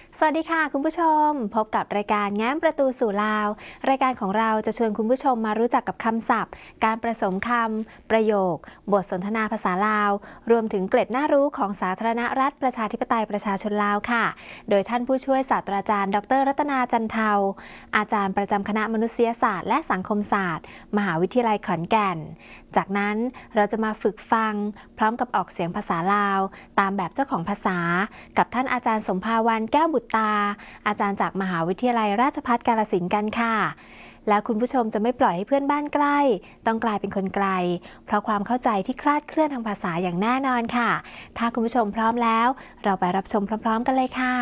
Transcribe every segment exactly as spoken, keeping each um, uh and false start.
สวัสดีค่ะคุณผู้ชมพบกับรายการแง้มประตูสู่ลาวรายการของเราจะชวนคุณผู้ชมมารู้จักกับคำศัพท์การผสมคำประโยคบทสนทนาภาษาลาวรวมถึงเกร็ดน่ารู้ของสาธารณรัฐประชาธิปไตยประชาชนลาวค่ะโดยท่านผู้ช่วยศาสตราจารย์ดรรัตนาจันเทาอาจารย์ประจำคณะมนุษยศาสตร์และสังคมศาสตร์มหาวิทยาลัยขอนแก่นจากนั้นเราจะมาฝึกฟังพร้อมกับออกเสียงภาษาลาวตามแบบเจ้าของภาษากับท่านอาจารย์สมภาวันแก้วบุตรตาอาจารย์จากมหาวิทยาลัยราชภัฏกาฬสินธุ์กันค่ะแล้วคุณผู้ชมจะไม่ปล่อยให้เพื่อนบ้านใกล้ต้องกลายเป็นคนไกลเพราะความเข้าใจที่คลาดเคลื่อนทางภาษาอย่างแน่นอนค่ะถ้าคุณผู้ชมพร้อมแล้วเราไปรับชมพร้อมๆกันเลยค่ะ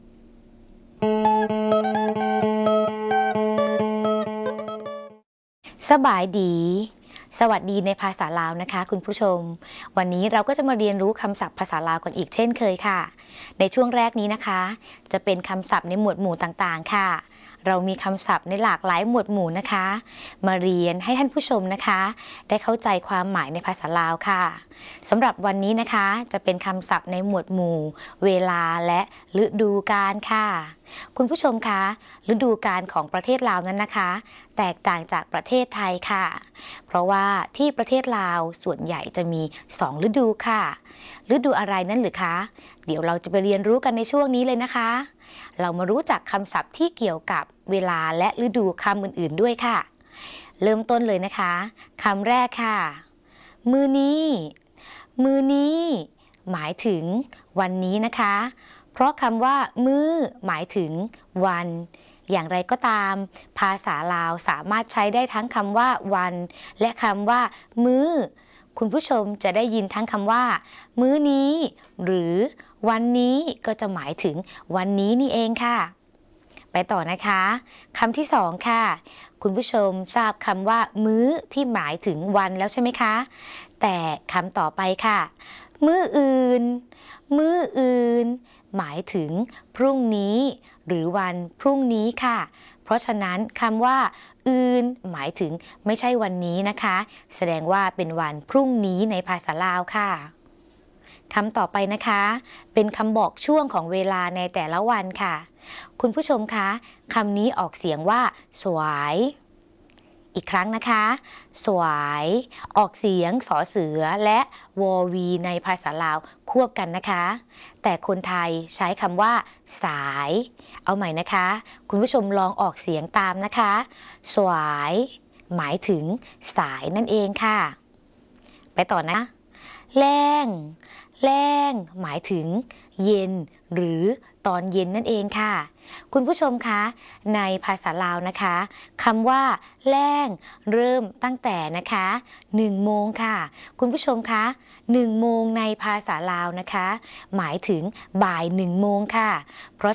สบายดีสวัสดีในภาษาลาวนะคะคุณผู้ชมวันนี้เราก็จะมาเรียนรู้คำศัพท์ภาษาลาวกันอีกเช่นเคยค่ะในช่วงแรกนี้นะคะจะเป็นคำศัพท์ในหมวดหมู่ต่างๆค่ะเรามีคำศัพท์ในหลากหลายหมวดหมู่นะคะมาเรียนให้ท่านผู้ชมนะคะได้เข้าใจความหมายในภาษาลาวค่ะสำหรับวันนี้นะคะจะเป็นคำศัพท์ในหมวดหมู่เวลาและฤดูกาลค่ะคุณผู้ชมคะฤดูกาลของประเทศลาวนั้นนะคะแตกต่างจากประเทศไทยค่ะเพราะว่าที่ประเทศลาวส่วนใหญ่จะมีสองฤดูค่ะฤดูอะไรนั่นหรือคะเดี๋ยวเราจะไปเรียนรู้กันในช่วงนี้เลยนะคะเรามารู้จักคำศัพท์ที่เกี่ยวกับเวลาและฤดูคำอื่นๆด้วยค่ะเริ่มต้นเลยนะคะคำแรกค่ะมื้อนี้มื้อนี้หมายถึงวันนี้นะคะเพราะคำว่ามื้อหมายถึงวันอย่างไรก็ตามภาษาลาวสามารถใช้ได้ทั้งคำว่าวันและคำว่ามื้อคุณผู้ชมจะได้ยินทั้งคำว่ามื้อนี้หรือวันนี้ก็จะหมายถึงวันนี้นี่เองค่ะไปต่อนะคะคำที่สองค่ะคุณผู้ชมทราบคำว่ามื้อที่หมายถึงวันแล้วใช่ไหมคะแต่คำต่อไปค่ะมื้ออื่นมื้ออื่นหมายถึงพรุ่งนี้หรือวันพรุ่งนี้ค่ะเพราะฉะนั้นคำว่าอื่นหมายถึงไม่ใช่วันนี้นะคะแสดงว่าเป็นวันพรุ่งนี้ในภาษาลาวค่ะคำต่อไปนะคะเป็นคำบอกช่วงของเวลาในแต่ละวันค่ะคุณผู้ชมคะคำนี้ออกเสียงว่าสวายอีกครั้งนะคะสวายออกเสียงสอเสือและวอวีในภาษาลาวควบกันนะคะแต่คนไทยใช้คำว่าสายเอาใหม่นะคะคุณผู้ชมลองออกเสียงตามนะคะสวายหมายถึงสายนั่นเองค่ะไปต่อนะแรงแรงหมายถึงเย็นหรือตอนเย็นนั่นเองค่ะคุณผู้ชมคะในภาษาลาวนะคะคำว่าแรงเริ่มตั้งแต่นะคะหนึ่งโมงค่ะคุณผู้ชมคะหนึ่งโมงในภาษาลาวนะคะหมายถึงบ่ายหนึ่งโมงค่ะเพราะ